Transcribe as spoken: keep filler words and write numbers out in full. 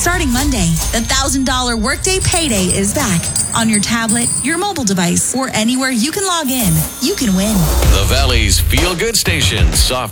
Starting Monday, the one thousand dollars Workday Payday is back. On your tablet, your mobile device, or anywhere you can log in, you can win. The Valley's feel-good station, Soft